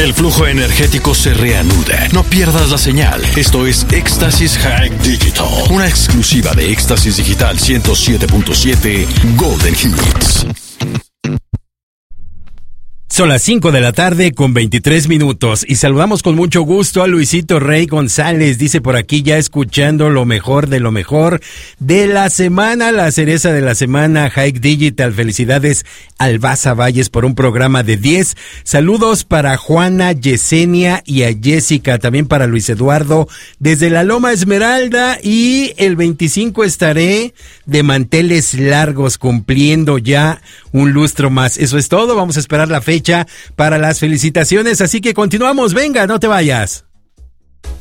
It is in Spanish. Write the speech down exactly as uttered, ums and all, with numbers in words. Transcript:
El flujo energético se reanuda. No pierdas la señal. Esto es Éxtasis High Digital, una exclusiva de Éxtasis Digital ciento siete punto siete Golden Hits. Son las cinco de la tarde con veintitrés minutos y saludamos con mucho gusto a Luisito Rey González. Dice por aquí, ya escuchando lo mejor de lo mejor de la semana, la cereza de la semana, Hike Digital. Felicidades al Baza Valles por un programa de diez. Saludos para Juana, Yesenia y a Jessica, también para Luis Eduardo desde la Loma Esmeralda, y el veinticinco estaré de manteles largos cumpliendo ya un lustro más. Eso es todo, vamos a esperar la fecha para las felicitaciones, así que continuamos. Venga, no te vayas.